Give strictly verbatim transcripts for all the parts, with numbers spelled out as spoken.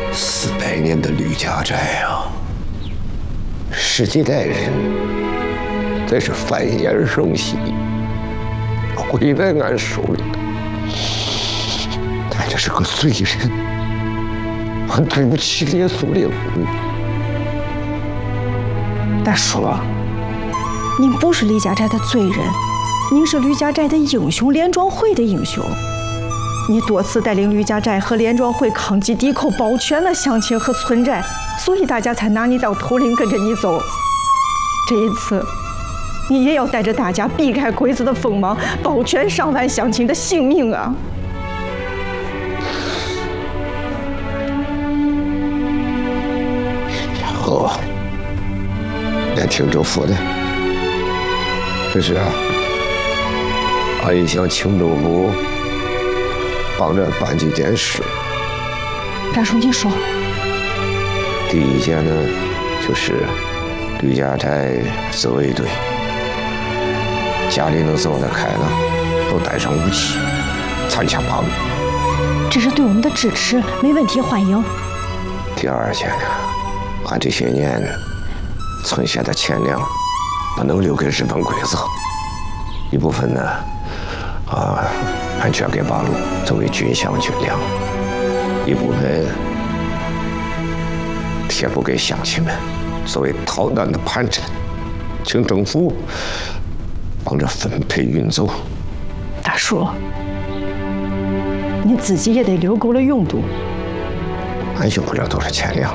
四百年的吕家寨啊，十几代人在这繁衍生息，毁在俺手里了。俺这是个罪人，俺对不起列祖列宗。 大叔，您不是吕家寨的罪人，您是吕家寨的英雄，连庄会的英雄。你多次带领吕家寨和连庄会抗击敌寇，保全了乡亲和村寨，所以大家才拿你当头领，跟着你走。这一次，你也要带着大家避开鬼子的锋芒，保全上万乡亲的性命啊！ 好，俺听政府的，这是啊，俺也想请政府帮着办几件事。 大叔，你说。 第一件呢，就是吕家寨自卫队，家里能走得开了，都带上武器，参加八路。 这是对我们的支持，没问题，欢迎。 第二件呢，俺这些年存下的钱粮，不能留给日本鬼子，一部分呢，啊。俺捐给八路作为军饷军粮，一部分贴补给乡亲们作为逃难的盘缠，请政府帮着分配运走。 大叔，你自己也得留够了用度。 俺用不了多少钱粮，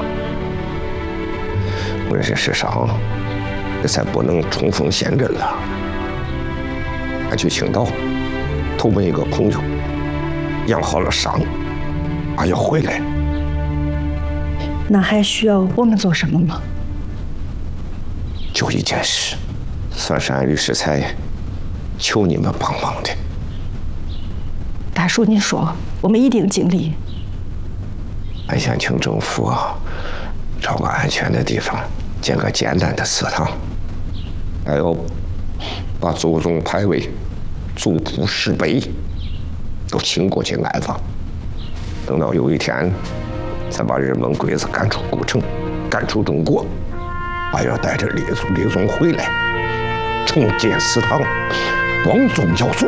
我这世上这才不能冲锋陷阵了。俺去青岛投奔一个朋友，养好了伤，俺要回来。 那还需要我们做什么吗？ 就一件事，算是俺吕世才求你们帮忙的。 大叔，您说，我们一定尽力。 俺想请政府啊，找个安全的地方建个简单的祠堂，还有把祖宗牌位、族谱石碑都请过去安放。等到有一天，再把日本鬼子赶出古城，赶出中国，俺要带着列祖列宗回来，重建祠堂，光宗耀祖。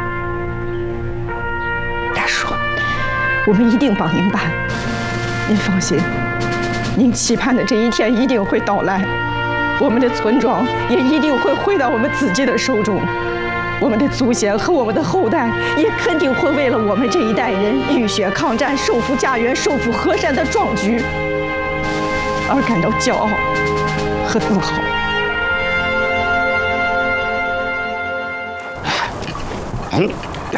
大叔，我们一定帮您办。您放心，您期盼的这一天一定会到来，我们的村庄也一定会回到我们自己的手中。我们的祖先和我们的后代也肯定会为了我们这一代人浴血抗战、收复家园、收复河山的壮举而感到骄傲和自豪。 嗯，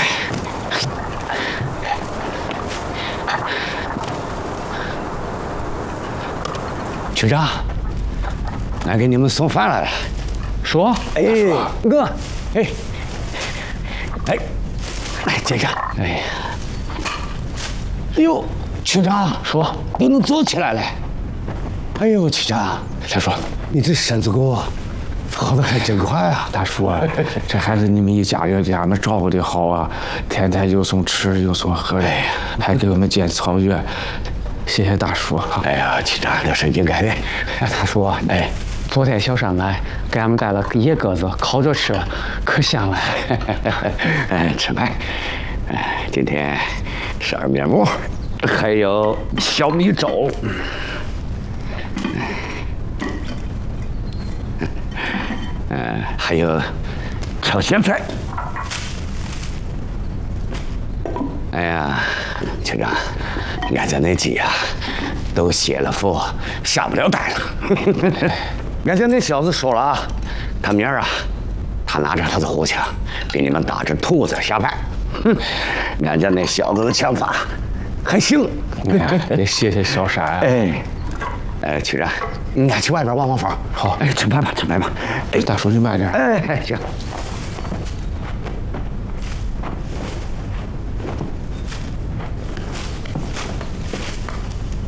局长，俺给你们送饭来了。说， 哎，哥， 哎。哎，哎，接着，哎呀，哎呦，局长说都能走起来了。哎呦，局长，他说你这身子骨好的还真快啊。 大叔啊，这还是你们一家人给俺们照顾的好啊，天天又送吃又送喝的，还给我们建草原，谢谢大叔。 哎呀，局长，那是应该的。 哎，大叔， 哎。 昨天小山来给俺们带了野鸽子，烤着吃，可香了。 哎，吃饭。哎，今天吃耳面馍，还有小米粥。嗯，还有炒咸菜。哎呀，局长，俺家那鸡呀，都歇了腹，下不了蛋了。俺家那小子说了啊，他明儿啊，他拿着他的虎枪给你们打只兔子下饭。哼，俺家那小子的枪法还行。 得谢谢小山。 哎，哎，局长，俺去外边望望风。 好， 哎，吃饭吧，吃饭吧。 哎，大叔你慢点。 哎，行。